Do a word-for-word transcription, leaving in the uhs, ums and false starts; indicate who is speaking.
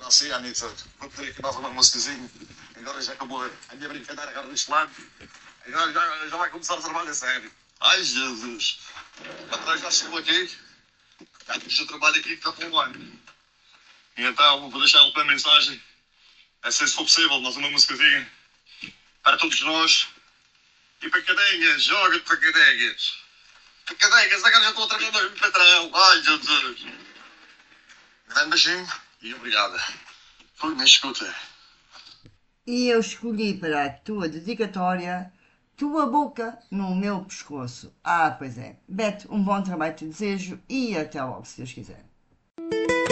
Speaker 1: Assim, Anitta, vou pedir aqui mais uma músicazinha. Agora já acabou a minha brincadeira agora deste lado. Agora já, já vai começar o trabalho a sério. Ai, Jesus. O patrão já chegou aqui. Já fiz o trabalho aqui que está para um ano. E então vou deixar ele para a mensagem. É se for possível, mais uma músicazinha. Para todos nós. E para cadegas, joga-te para cadegas. Para cadegas, agora já estou a trabalhar no patrão. Ai, Jesus. Grande beijinho e obrigada. Fui na escuta.
Speaker 2: E eu escolhi para a tua dedicatória Tua Boca no Meu Pescoço. Ah, pois é. Beto, um bom trabalho te desejo e até logo, se Deus quiser.